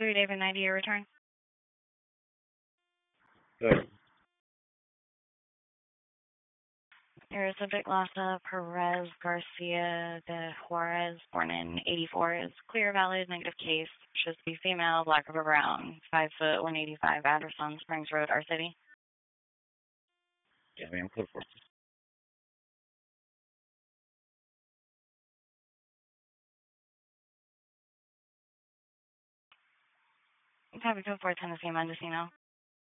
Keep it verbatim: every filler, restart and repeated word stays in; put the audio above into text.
Blue David ninety, your return. Good. Your subject Lassa Perez Garcia de Juarez, born in eighty-four, is clear, valid, negative case. Should be female, black over brown, five foot, one eighty-five, address on Springs Road, our city. Yeah, ma'am. Code four. Copy code four, Tennessee, Mendocino.